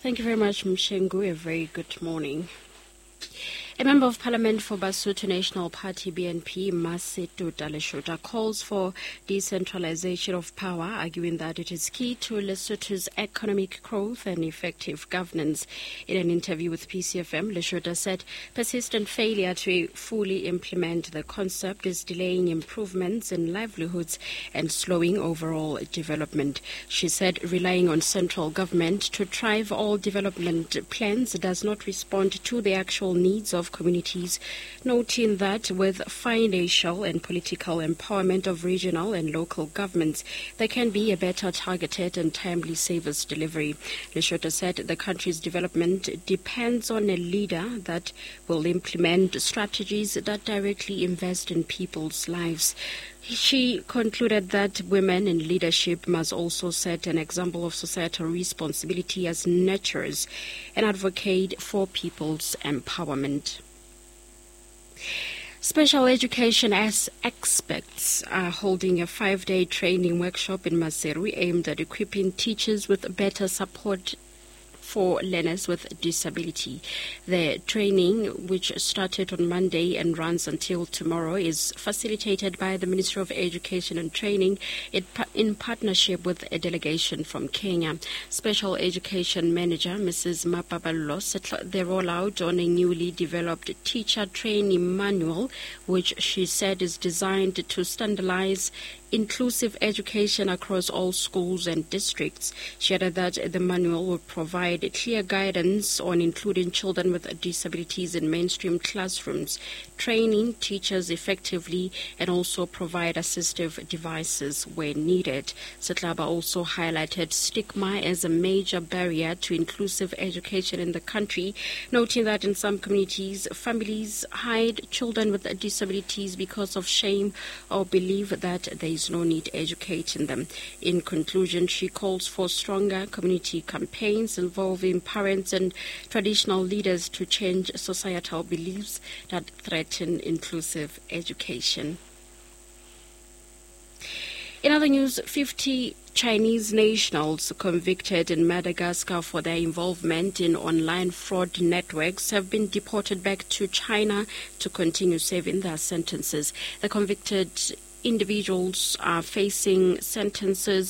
Thank you very much, Mshengu. A very good morning. A member of Parliament for Basotho National Party, BNP, Masithuda Leshoda, calls for decentralization of power, arguing that it is key to Lesotho's economic growth and effective governance. In an interview with PCFM, Leshoda said persistent failure to fully implement the concept is delaying improvements in livelihoods and slowing overall development. She said relying on central government to drive all development plans does not respond to the actual needs of communities, noting that with financial and political empowerment of regional and local governments, there can be a better targeted and timely service delivery. Leshoda said the country's development depends on a leader that will implement strategies that directly invest in people's lives. She concluded that women in leadership must also set an example of societal responsibility as nurturers and advocate for people's empowerment. Special education as experts are holding a 5-day training workshop in Maseru aimed at equipping teachers with better support for learners with disability. The training, which started on Monday and runs until tomorrow, is facilitated by the Ministry of Education and Training in partnership with a delegation from Kenya. Special Education Manager Mrs. Mapaballo said the rollout on a newly developed teacher training manual, which she said is designed to standardize inclusive education across all schools and districts. She added that the manual will provide clear guidance on including children with disabilities in mainstream classrooms, training teachers effectively, and also provide assistive devices where needed. Setlaba also highlighted stigma as a major barrier to inclusive education in the country, noting that in some communities, families hide children with disabilities because of shame or believe that there is no need educating them. In conclusion, she calls for stronger community campaigns involving parents and traditional leaders to change societal beliefs that threaten inclusive education. In other news, 50 Chinese nationals convicted in Madagascar for their involvement in online fraud networks have been deported back to China to continue serving their sentences. The convicted individuals are facing sentences